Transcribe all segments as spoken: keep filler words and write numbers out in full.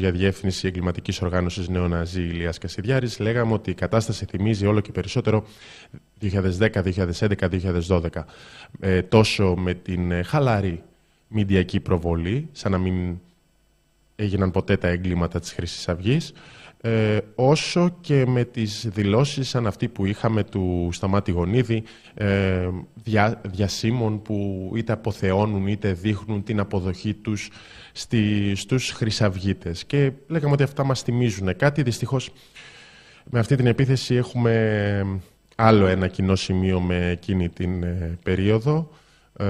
για Διεύθυνση Εγκληματικής Οργάνωσης Νεοναζί Ηλίας Κασιδιάρης, λέγαμε ότι η κατάσταση θυμίζει όλο και περισσότερο δύο χιλιάδες δέκα, δύο χιλιάδες έντεκα, δύο χιλιάδες δώδεκα. Ε, τόσο με την χαλαρή μηντιακή προβολή, σαν να μην έγιναν ποτέ τα εγκλήματα της Χρυσής Αυγής, ε, όσο και με τις δηλώσεις σαν αυτή που είχαμε του Σταμάτη Γονίδη, ε, δια, διασύμων που είτε αποθεώνουν είτε δείχνουν την αποδοχή τους στη, στους χρυσαυγίτες. Και λέγαμε ότι αυτά μας θυμίζουν κάτι. Δυστυχώς με αυτή την επίθεση έχουμε άλλο ένα κοινό σημείο με εκείνη την ε, περίοδο. Ε,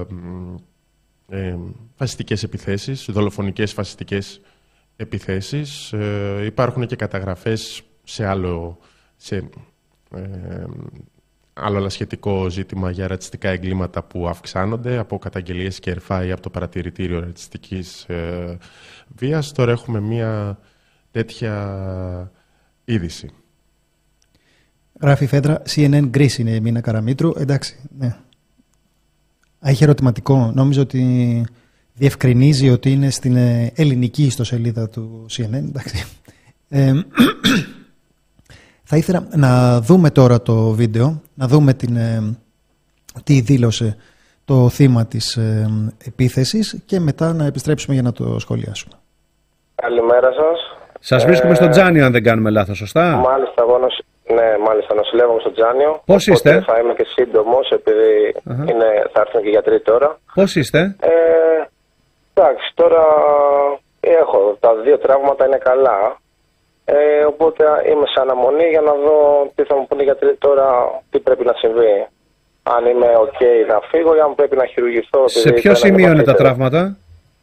ε, φασιστικές επιθέσεις, δολοφονικές φασιστικές επιθέσεις. Ε, υπάρχουν και καταγραφές σε άλλο, σε, ε, άλλο αλλά σχετικό ζήτημα για ρατσιστικά εγκλήματα που αυξάνονται από καταγγελίες και ΕΡΦΑ ή από το παρατηρητήριο ρατσιστικής ε, βίας. Τώρα έχουμε μία τέτοια είδηση. Γράφει η Φέντρα, σι εν εν Greece είναι η Μίνα Καραμήτρου. Εντάξει, ναι. Έχει ερωτηματικό. Νόμιζα ότι διευκρινίζει ότι είναι στην ελληνική ιστοσελίδα του σι εν εν. Εντάξει. Ε, θα ήθελα να δούμε τώρα το βίντεο, να δούμε την, ε, τι δήλωσε το θύμα της ε, επίθεσης και μετά να επιστρέψουμε για να το σχολιάσουμε. Καλημέρα σας. Σας βρίσκουμε ε, στο Τζάνιο, αν δεν κάνουμε λάθος, σωστά. Μάλιστα, εγώ νοσ... ναι, μάλιστα, νοσηλεύομαι στο Τζάνιο. Πώς είστε? Θα είμαι και σύντομος, επειδή uh-huh. είναι, θα έρθουν και γιατροί τώρα. Πώς είστε? Ε, εντάξει, τώρα έχω, τα δύο τραύματα είναι καλά. Ε, οπότε είμαι σε αναμονή για να δω τι θα μου πούνε οι γιατροί τώρα, τι πρέπει να συμβεί. Αν είμαι ok να φύγω ή αν πρέπει να χειρουργηθώ. Σε ποιο σημείο είναι τα τραύματα?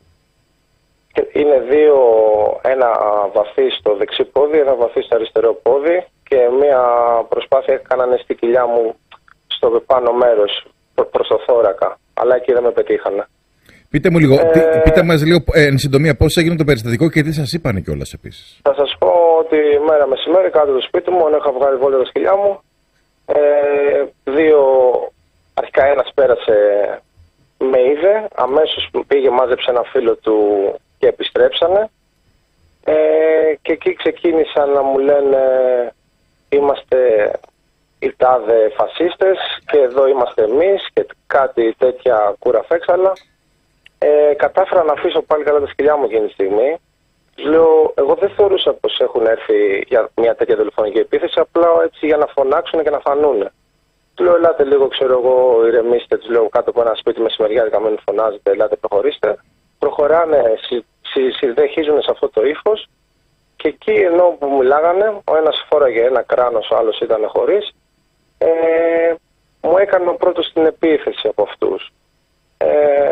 Είναι δύο, ένα βαθύ στο δεξί πόδι, ένα βαθύ στο αριστερό πόδι και μια προσπάθεια έκαναν στη κοιλιά μου στο πάνω μέρος, προς το θώρακα. Αλλά εκεί δεν με πετύχανε. Πείτε μου λίγο, ε... πείτε μας λίγο ε, εν συντομία πώς έγινε το περιστατικό και τι σας είπανε κιόλας επίσης. Θα σας πω ότι μέρα μεσημέρι κάτω το σπίτι μου, είχα βγάλει βόλιο τα σκυλιά μου. Ε, δύο, αρχικά ένας πέρασε, με είδε, αμέσως πήγε, μάζεψε ένα φίλο του και επιστρέψανε. Ε, και εκεί ξεκίνησαν να μου λένε είμαστε οι τάδε φασίστες και εδώ είμαστε εμείς και κάτι τέτοια κουραφέξαλα. Ε, κατάφερα να αφήσω πάλι καλά τα σκυλιά μου εκείνη τη στιγμή. Λέω, εγώ δεν θεωρούσα πως έχουν έρθει για μια τέτοια τηλεφωνική επίθεση, απλά έτσι για να φωνάξουν και να φανούν. Του λέω, ελάτε λίγο, ξέρω εγώ, ηρεμήστε, τους λέω κάτω από ένα σπίτι μεσημεριάτικα, μην φωνάζετε, ελάτε, προχωρήστε. Προχωράνε, συνεχίζουν σε αυτό το ύφος και εκεί ενώ που μιλάγανε, ο ένας φόραγε ένα κράνος, ο άλλος ήταν χωρίς, ε, μου έκανε ο πρώτος την επίθεση από αυτούς. Ε,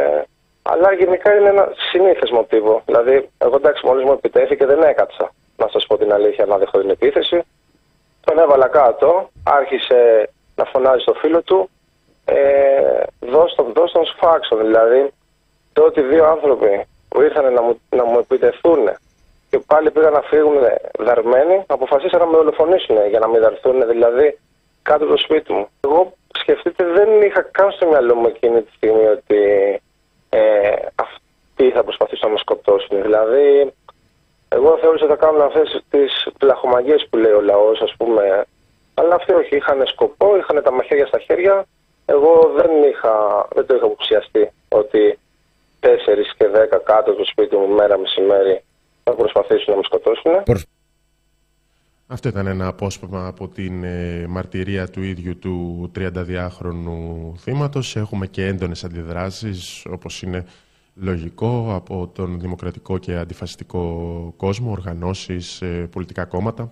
αλλά γενικά είναι ένα συνήθες μοτίβο. Δηλαδή, εγώ εντάξει, μόλις μου επιτέθηκε δεν έκατσα, να σας πω την αλήθεια, να δεχτώ την επίθεση. Τον έβαλα κάτω, άρχισε να φωνάζει στο φίλο του, ε, δώσ' τον, δώσ' τον σφάξον. Δηλαδή, το ότι δύο άνθρωποι που ήρθαν να μου, να μου επιτεθούν και πάλι πήγαν να φύγουν δαρμένοι, αποφασίσαν να με δολοφονήσουν για να μην δαρθούν, δηλαδή κάτω από το σπίτι μου. Εγώ, σκεφτείτε, δεν είχα καν στο μυαλό μου εκείνη τη στιγμή ότι ε, αυτοί θα προσπαθήσουν να με σκοτώσουν. Δηλαδή, εγώ θεώρησα ότι θα κάνουν αυτές τις πλαχομαγίες που λέει ο λαός, ας πούμε. Αλλά αυτοί όχι, είχαν σκοπό, είχαν τα μαχαίρια στα χέρια. Εγώ δεν, είχα, δεν το είχα υποψιαστεί ότι τέσσερα και δέκα κάτω από το σπίτι μου μέρα μεσημέρι θα προσπαθήσουν να με σκοτώσουν. Αυτό ήταν ένα απόσπασμα από την ε, μαρτυρία του ίδιου του τριανταδυάχρονου θύματος. Έχουμε και έντονες αντιδράσεις, όπως είναι λογικό, από τον δημοκρατικό και αντιφασιστικό κόσμο, οργανώσεις, ε, πολιτικά κόμματα.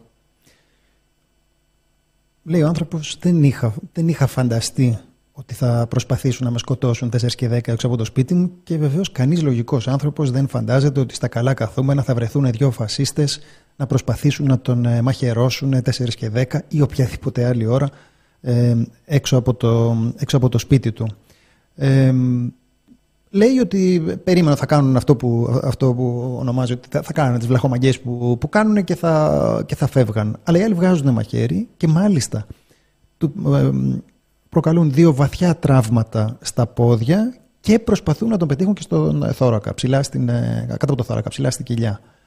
Λέει ο άνθρωπος, δεν είχα, δεν είχα φανταστεί ότι θα προσπαθήσουν να με σκοτώσουν τέσσερα και δέκα έξω από το σπίτι μου και βεβαίως κανείς λογικός άνθρωπος δεν φαντάζεται ότι στα καλά καθούμενα θα βρεθούν δύο φασίστες να προσπαθήσουν να τον μαχαιρώσουν τέσσερα και δέκα ή οποιαδήποτε άλλη ώρα ε, έξω, από το, έξω από το σπίτι του. Ε, λέει ότι περίμενα θα κάνουν αυτό που, αυτό που ονομάζει ότι θα, θα κάνουν τις βλαχομαγιές που, που κάνουν και θα, και θα φεύγαν. Αλλά οι άλλοι βγάζουν μαχαίρι και μάλιστα του, ε, προκαλούν δύο βαθιά τραύματα στα πόδια και προσπαθούν να τον πετύχουν και στον θώρακα, ψηλά στην, κάτω από το θώρακα, ψηλά στην κοιλιά.